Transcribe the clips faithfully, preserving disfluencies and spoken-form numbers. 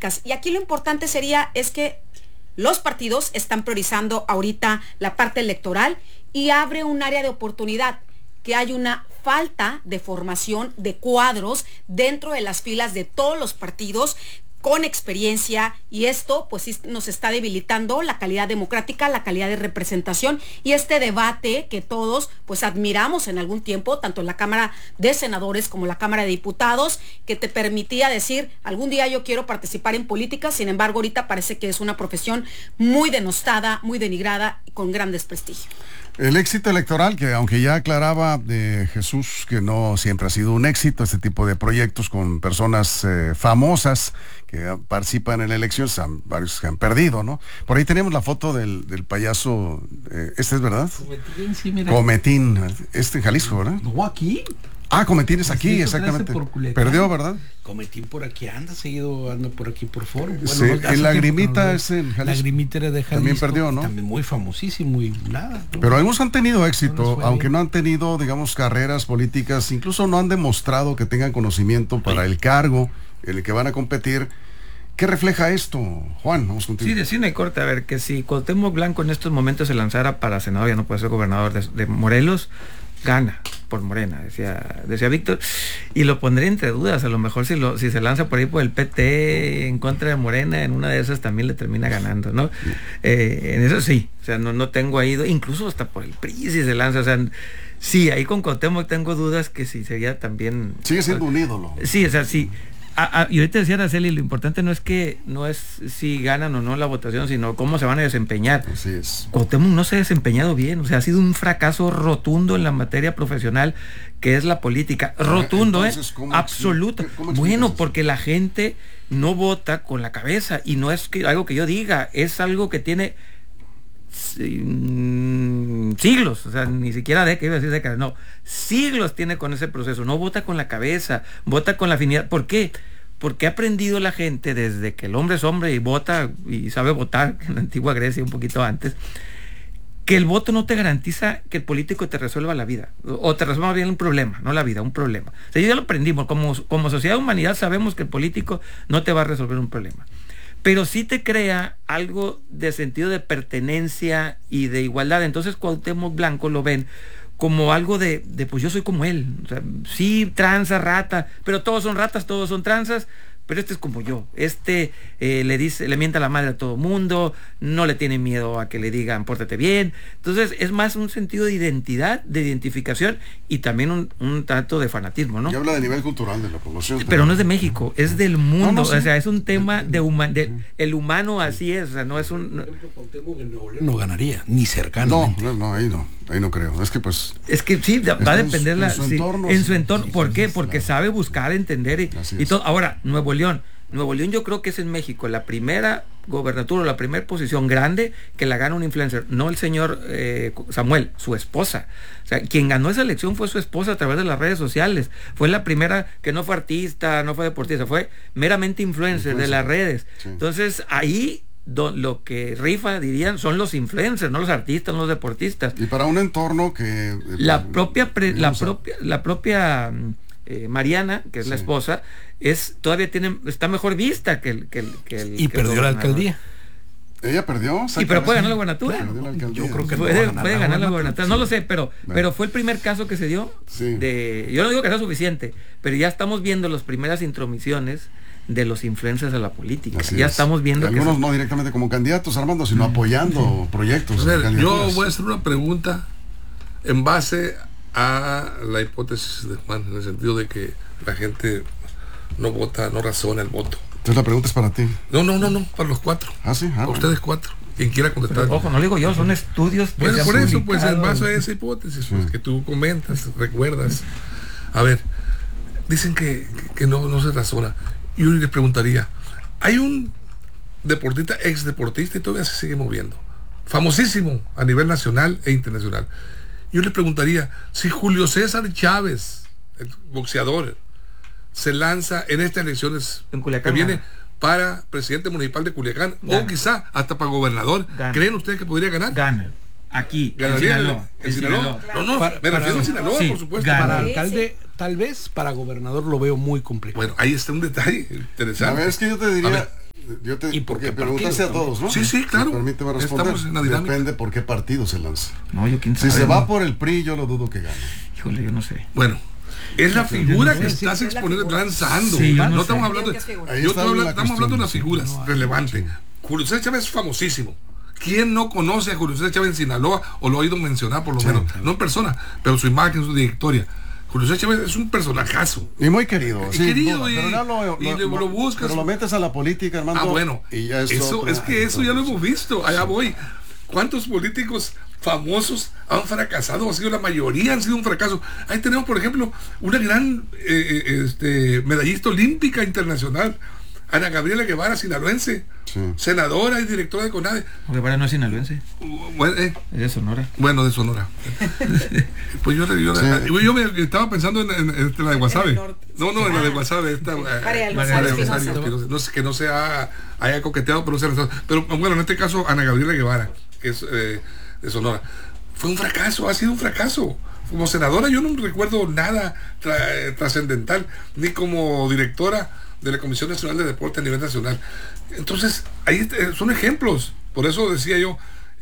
públicas. Y aquí lo importante sería es que los partidos están priorizando ahorita la parte electoral y abre un área de oportunidad, que hay una falta de formación de cuadros dentro de las filas de todos los partidos con experiencia, y esto pues sí nos está debilitando la calidad democrática, la calidad de representación y este debate que todos pues admiramos en algún tiempo, tanto en la Cámara de Senadores como la Cámara de Diputados, que te permitía decir, algún día yo quiero participar en política. Sin embargo, ahorita parece que es una profesión muy denostada, muy denigrada y con gran desprestigio. El éxito electoral, que aunque ya aclaraba de Jesús que no siempre ha sido un éxito este tipo de proyectos con personas eh, famosas que participan en elecciones, han, varios que han perdido, ¿no? Por ahí tenemos la foto del, del payaso, eh, ¿este es verdad? Cometín, sí, mira. Cometín, este en Jalisco, ¿verdad? No, aquí. Ah, Cometín es aquí, exactamente. Perdió, ¿verdad? Cometín por aquí anda, seguido anda por aquí por foro. Bueno, sí, no, el Lagrimita es en Jalisco. Lagrimita era de Jalisco. También perdió, ¿no? También muy famosísimo y nada, ¿no? Pero algunos han tenido éxito, no aunque bien. no han tenido, digamos, carreras políticas, incluso no han demostrado que tengan conocimiento para el cargo en el que van a competir. ¿Qué refleja esto, Juan? Vamos contigo. Sí, decía una corta, a ver, que si Cuauhtémoc Blanco en estos momentos se lanzara para senador, ya no puede ser gobernador de, de Morelos, gana por Morena, decía decía Víctor, y lo pondría entre dudas. A lo mejor si lo si se lanza por ahí por el P T en contra de Morena, en una de esas también le termina ganando, ¿no? Sí. Eh, en eso sí, o sea, no, no tengo ahí, incluso hasta por el P R I si se lanza, o sea, sí, ahí con Cuauhtémoc tengo dudas que si sería también... Sigue siendo un ídolo. Sí, o sea, sí. A, a, y ahorita decía Araceli, lo importante no es que no es si ganan o no la votación, sino cómo se van a desempeñar. Así es. Cuauhtémoc no se ha desempeñado bien, o sea, ha sido un fracaso rotundo en la materia profesional que es la política. Rotundo, ¿eh? Absoluto. Bueno, porque la gente no vota con la cabeza, y no es que, algo que yo diga, es algo que tiene siglos, o sea, ni siquiera décadas, iba a decir décadas, no, siglos tiene con ese proceso. No vota con la cabeza, vota con la afinidad. ¿Por qué? Porque ha aprendido la gente desde que el hombre es hombre y vota y sabe votar, en la antigua Grecia un poquito antes, que el voto no te garantiza que el político te resuelva la vida, o te resuelva bien un problema, no la vida, un problema. O sea, ya lo aprendimos, como, como sociedad de humanidad sabemos que el político no te va a resolver un problema, pero sí te crea algo de sentido de pertenencia y de igualdad. Entonces Cuauhtémoc Blanco lo ven como algo de, de pues yo soy como él, o sea, sí, tranza, rata, pero todos son ratas, todos son tranzas, pero este es como yo, este eh, le dice, le mienta la madre a todo mundo, no le tiene miedo a que le digan pórtate bien. Entonces es más un sentido de identidad, de identificación, y también un, un trato de fanatismo, ¿no? Y habla de nivel cultural de la población. Pero también no es de México, es del mundo. No, no, sí. O sea, es un tema de, huma, de el humano, así es, o sea, no es un... No, no ganaría, ni cercano. No, no, no, ahí no, ahí no creo. Es que pues... Es que sí, va a depender la... En su entorno. Sí, en su entorno. ¿Por qué? Porque sabe buscar, entender y, y todo. Ahora, Nuevo León. Nuevo León yo creo que es en México la primera gobernatura, la primera posición grande que la gana un influencer, no el señor eh, Samuel, su esposa. O sea, quien ganó esa elección fue su esposa a través de las redes sociales. Fue la primera que no fue artista, no fue deportista, fue meramente influencer, influencer. de las redes. Sí. Entonces ahí do, lo que rifa, dirían, son los influencers, no los artistas, no los deportistas. Y para un entorno que... Eh, la propia, pre, la propia, la propia eh, Mariana, que es sí. la esposa, es todavía tiene está mejor vista que el que el, que el y que perdió el la alcaldía. Ella perdió. Sí, pero puede ganar la gobernatura. Claro, yo creo que puede, no puede ganar la gobernatura. No lo sé, pero bueno. pero fue el primer caso que se dio. Sí. De, yo no digo que sea suficiente, pero ya estamos viendo las primeras intromisiones de los influencers a la política. Así ya es. Estamos viendo algunos que no directamente como candidatos, Armando, sino apoyando proyectos. A ver, yo voy a hacer una pregunta en base a la hipótesis de Juan, en el sentido de que la gente no vota, no razona el voto. Entonces la pregunta es para ti. No, no, no, no, para los cuatro. Ah, sí. Ah, para bueno. ustedes cuatro. Quien quiera contestar. Pero, ojo, no lo digo yo, son estudios. Bueno, por eso, publicado. Pues en base a esa hipótesis, pues, sí. que tú comentas, recuerdas. A ver, dicen que, que no, no se razona. Yo les preguntaría, hay un deportista, ex deportista, y todavía se sigue moviendo, famosísimo a nivel nacional e internacional. Yo les preguntaría, si Julio César Chávez, el boxeador, se lanza en estas elecciones en Culiacán, que viene para presidente municipal de Culiacán, gana. O quizá hasta para gobernador, gana. ¿Creen ustedes que podría ganar? Gana. Aquí, ¿Ganaría en Sinaloa. En Sinaloa. Sinaloa. No, no, para, me refiero a Sinaloa, sí, por supuesto. gana. Para alcalde, tal vez, para gobernador lo veo muy complicado. Bueno, ahí está un detalle interesante. A ver, es que yo te diría, Yo te ¿Y por qué preguntaste a partido? todos, ¿no? Sí, sí, claro. Permíteme responder. Estamos en la dinámica. Depende por qué partido se lanza. No, yo quién Si sabe, se va ¿no? por el P R I, yo lo dudo que gane. Híjole, yo no sé. Bueno, es la figura que sí, estás sí, es la exponiendo, figura. lanzando. Sí, yo no no estamos sé. hablando de, Ahí está yo estoy hablando, la estamos hablando de las cuestión, figuras sí. relevantes. Julio César Chávez es famosísimo. ¿Quién no conoce a Julio César Chávez en Sinaloa o lo ha oído mencionar por lo Sí, menos? claro. No en persona, pero su imagen, su trayectoria. Julio César Chávez es un personajazo. Y muy querido, Y sí, querido, duda, y- pero ya lo, y lo- lo buscas. Pero lo metes a la política, hermano. Ah, bueno, y ya es eso otra- es que eso ya lo entonces, hemos visto. Allá voy. ¿Cuántos políticos famosos han fracasado? Ha sido la mayoría, han sido un fracaso. Ahí tenemos, por ejemplo, una gran eh, eh, este, medallista olímpica internacional, Ana Gabriela Guevara, sinaloense, Sí. senadora y directora de CONADE. Guevara no es sinaloense, Bueno, eh, es de Sonora. bueno, de Sonora. Pues yo, yo, Sí. yo, yo me estaba pensando en, en- en la de Wasabe. En el norte. No, no, en la de Ah. Wasabe. Esta, eh, María del María Rosario del Espinosa. Espinosa. No sé, que no se ha, haya coqueteado, pero no se ha lanzado. Pero bueno, en este caso, Ana Gabriela Guevara, que es eh, de Sonora. Fue un fracaso, ha sido un fracaso. Como senadora yo no recuerdo nada tra- trascendental, ni como directora de la Comisión Nacional de Deporte a nivel nacional. Entonces, ahí eh, son ejemplos. Por eso decía yo,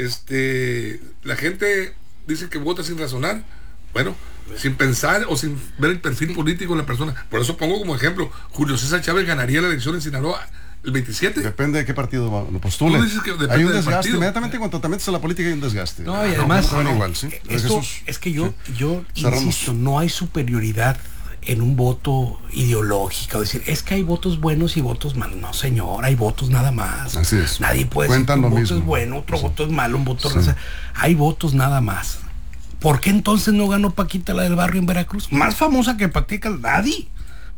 este, la gente dice que vota sin razonar. Bueno, sin pensar o sin ver el perfil político de la persona. Por eso pongo como ejemplo, Julio César Chávez ganaría la elección en Sinaloa el veintisiete. Depende de qué partido va- lo postule. Tú dices que depende Hay un del desgaste. partido. Inmediatamente cuando te metes a la política hay un desgaste. No, y además, no, no, no, igual, ¿sí? esto, Jesús. es que yo, yo Cerramos. insisto, no hay superioridad en un voto ideológico, decir, es que hay votos buenos y votos malos. No, señor, hay votos nada más. Así es. Nadie puede Cuentan decir que un lo voto mismo. es bueno, otro Sí. voto es malo, un voto Sí. raza. Hay votos nada más. ¿Por qué entonces no ganó Paquita, la del barrio en Veracruz? Más famosa que Paquita, nadie.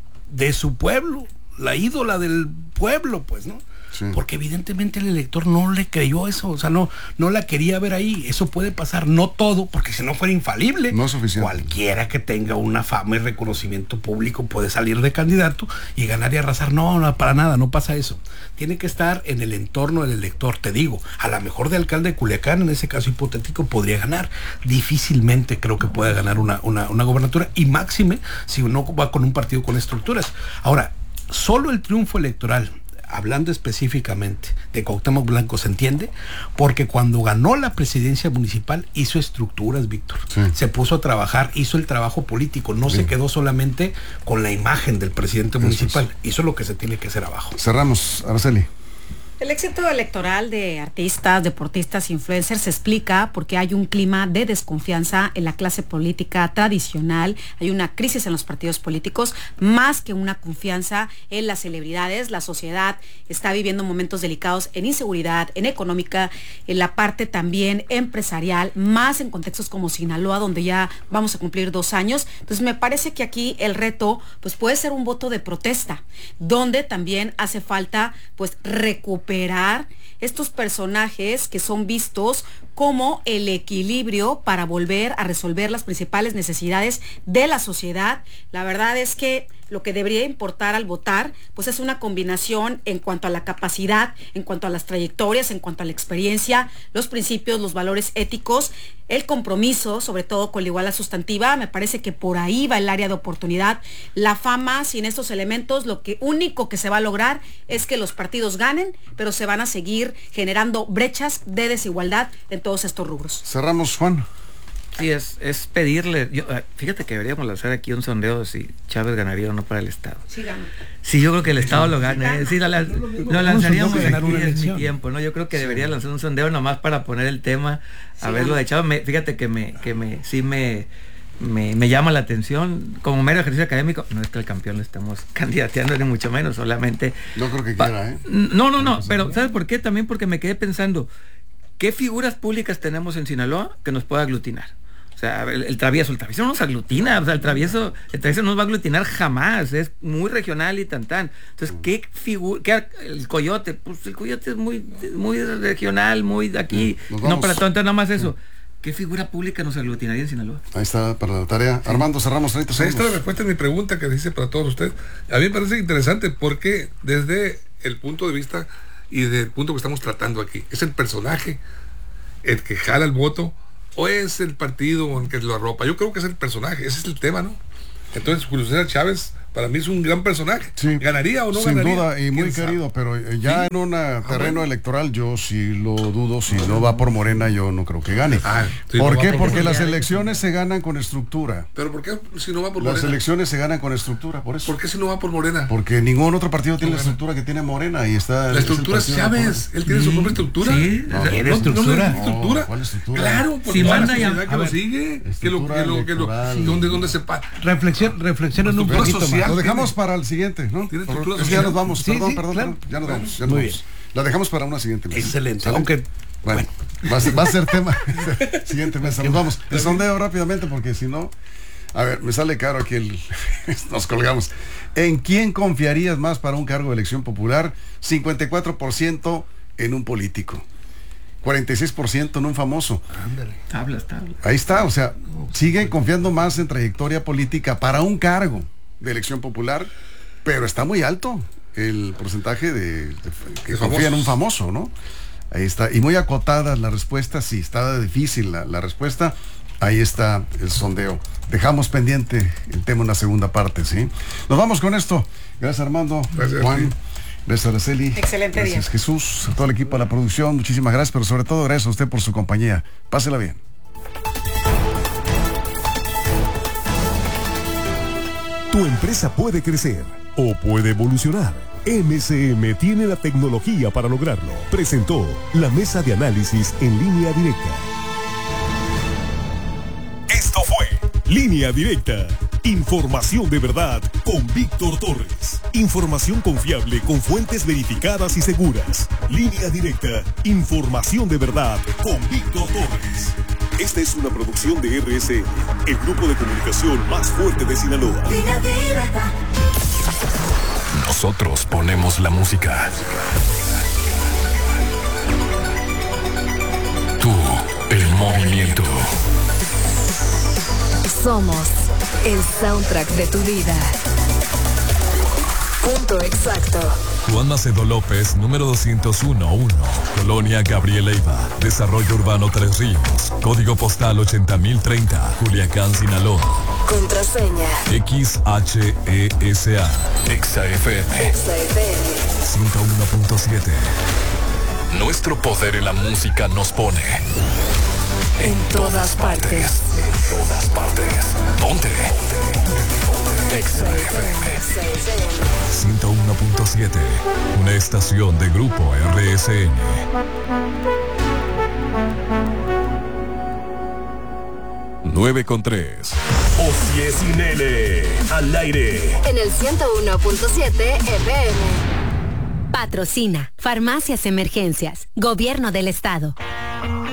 De su pueblo, la ídola del pueblo, pues, ¿no? Sí. Porque evidentemente el elector no le creyó eso, o sea, no, no la quería ver ahí. Eso puede pasar, no todo, porque si no fuera infalible, No es suficiente. cualquiera que tenga una fama y reconocimiento público puede salir de candidato y ganar y arrasar. No, no, para nada, no pasa eso. Tiene que estar en el entorno del elector, te digo. A lo mejor de alcalde de Culiacán, en ese caso hipotético, podría ganar. Difícilmente creo que pueda ganar una, una, una gobernatura, y máxime si uno va con un partido con estructuras. Ahora, solo el triunfo electoral, hablando específicamente de Cuauhtémoc Blanco, se entiende porque cuando ganó la presidencia municipal hizo estructuras, Víctor. Sí. Se puso a trabajar, hizo el trabajo político, no Sí. se quedó solamente con la imagen del presidente Eso municipal. Hizo lo que se tiene que hacer abajo. Cerramos, Araceli. El éxito electoral de artistas, deportistas, influencers se explica porque hay un clima de desconfianza en la clase política tradicional, hay una crisis en los partidos políticos, más que una confianza en las celebridades. La sociedad está viviendo momentos delicados en inseguridad, en económica, en la parte también empresarial, más en contextos como Sinaloa, donde ya vamos a cumplir dos años. Entonces me parece que aquí el reto pues puede ser un voto de protesta, donde también hace falta pues recuperar estos personajes que son vistos como el equilibrio para volver a resolver las principales necesidades de la sociedad. La verdad es que lo que debería importar al votar, pues es una combinación en cuanto a la capacidad, en cuanto a las trayectorias, en cuanto a la experiencia, los principios, los valores éticos, el compromiso, sobre todo con la igualdad sustantiva. Me parece que por ahí va el área de oportunidad. La fama, sin estos elementos, lo que único que se va a lograr es que los partidos ganen, pero se van a seguir generando brechas de desigualdad en todos estos rubros. Cerramos, Juan. Sí, es, es pedirle, yo, fíjate que deberíamos lanzar aquí un sondeo de si Chávez ganaría o no para el Estado. Sí, gana. Sí, yo creo que el Estado lo gana. ¿eh? Sí, lo, lo lanzaríamos que ganar aquí una en mi elección. tiempo, ¿no? Yo creo que debería lanzar un sondeo nomás para poner el tema, a Sí, ver lo gana. de Chávez. Me, fíjate que me, que me, sí me, me, me llama la atención. Como mero ejercicio académico, no es que el campeón lo estamos candidateando ni mucho menos, solamente. No creo que pa- quiera, ¿eh? No, no, no, pero ¿sabes por qué? También porque me quedé pensando, ¿qué figuras públicas tenemos en Sinaloa que nos pueda aglutinar? O sea, el, el travieso, el travieso no nos aglutina, o sea, el travieso, el travieso no nos va a aglutinar jamás, es muy regional y tan tan. Entonces, ¿qué figura, qué, el coyote? Pues el coyote es muy, muy regional, muy de aquí, Nos no vamos. para todo, entonces nada más eso. ¿Qué figura pública nos aglutinaría en Sinaloa? Ahí está para la tarea. Armando, cerramos treinta Pues ahí está la segundos. respuesta a mi pregunta que dice para todos ustedes. A mí me parece interesante porque desde el punto de vista y desde el punto que estamos tratando aquí, es el personaje el que jala el voto o es el partido el que lo arropa. Yo creo que es el personaje, ese es el tema, ¿no? Entonces Julio César Chávez Para mí es un gran personaje. Sí, ¿Ganaría o no sin ganaría? duda, y muy ¿Quién sabe? querido, pero eh, ya Sí. en un Ah, terreno bueno. electoral yo sí lo dudo. Si no va por Morena, yo no creo que gane. Ah, sí, ¿Por no va qué? por Porque Morena. las elecciones se ganan con estructura. ¿Pero por qué si no va por Las Morena? elecciones se ganan con estructura, por eso. ¿Por qué si no va por Morena? Porque ningún otro partido tiene la gana. estructura que tiene Morena y está. La estructura es Chávez, él tiene su propia estructura. Sí, no, ¿tiene no, estructura? No, no, estructura. No, ¿cuál estructura? Claro, porque Si toda manda la ya- sociedad que a lo ver, sigue, que lo, que lo, que lo, electoral. donde, donde se pa- Reflexión, reflexionen un Estructura poquito social. más. Lo dejamos para el siguiente, ¿no? Tiene Por- estructura es que ya social. nos vamos, Sí, perdón, sí, perdón, claro. perdón, ya nos vamos, ya nos Muy vamos. La dejamos para una siguiente mesa. Excelente. ¿Sale? Aunque, Bueno, va a ser, va a ser tema siguiente mesa. Nos vamos. El sondeo rápidamente porque si no, a ver, me sale caro aquí el nos colgamos. ¿En quién confiarías más para un cargo de elección popular? cincuenta y cuatro por ciento en un político. cuarenta y seis por ciento en un famoso. ándale. Tablas, tablas. Ahí está, o sea, siguen confiando más en trayectoria política para un cargo de elección popular, pero está muy alto el porcentaje de, de- que De confía en un famosos. famoso, ¿no? Ahí está, y muy acotada la respuesta, sí, está difícil la, la respuesta, ahí está el sondeo. Dejamos pendiente el tema en la segunda parte, ¿sí? Nos vamos con esto. Gracias Armando, Gracias, Juan, sí. gracias Araceli. Excelente gracias día. Jesús, a todo el equipo de la producción, muchísimas gracias, pero sobre todo gracias a usted por su compañía. Pásela bien. Tu empresa puede crecer o puede evolucionar. M S M tiene la tecnología para lograrlo. Presentó la mesa de análisis en línea directa. Esto fue Línea Directa. Información de verdad con Víctor Torres. Información confiable con fuentes verificadas y seguras. Línea Directa. Información de verdad con Víctor Torres. Esta es una producción de R S N, el grupo de comunicación más fuerte de Sinaloa. Nosotros ponemos la música. Tú, el movimiento. Somos el soundtrack de tu vida. Punto exacto. Juan Macedo López, número doscientos uno uno, Colonia Gabriel Leiva, Desarrollo Urbano Tres Ríos, Código Postal ochenta mil treinta, Culiacán, Sinaloa. Contraseña. X H E S A, Exa F M, Exa F M. ciento uno punto siete. Nuestro poder en la música nos pone En todas partes. En todas partes. Ponte. Exa F M. Exa F M. ciento uno punto siete, una estación de Grupo R S N. nueve con tres. Osie sin N, al aire. En el ciento uno punto siete F M. Patrocina Farmacias Emergencias, Gobierno del Estado.